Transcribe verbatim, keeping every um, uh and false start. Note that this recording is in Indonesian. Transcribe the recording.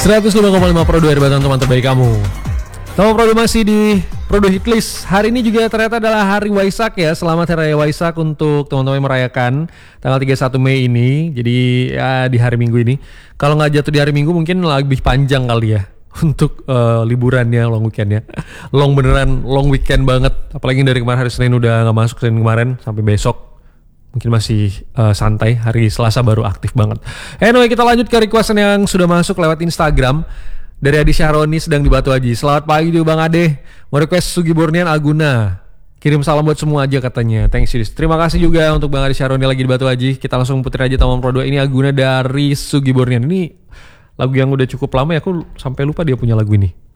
seratus lima koma lima Pro dua R Batang, teman terbaik kamu. Tamu Pro dua masih di Pro dua Hitlist. Hari ini juga ternyata adalah hari Waisak ya. Selamat Hari Raya Waisak untuk teman-teman yang merayakan tanggal tiga puluh satu Mei ini. Jadi ya di hari Minggu ini. Kalau nggak jatuh di hari Minggu mungkin lebih panjang kali ya untuk uh, liburannya, long weekendnya. Long beneran, long weekend banget. Apalagi dari kemarin hari Senin udah nggak masuk, Senin kemarin sampai besok. Mungkin masih uh, santai, hari Selasa baru aktif banget. Anyway, kita lanjut ke requestan yang sudah masuk lewat Instagram. Dari Adi Syahroni sedang di Batu Haji. Selamat pagi juga Bang Ade. Mau request Sugi Bornean Aguna. Kirim salam buat semua aja katanya. Thanks you. Terima kasih juga untuk Bang Adi Syahroni lagi di Batu Haji. Kita langsung putar aja Taman Pro dua. Ini Aguna dari Sugi Bornean. Ini lagu yang udah cukup lama ya. Aku sampai lupa dia punya lagu ini.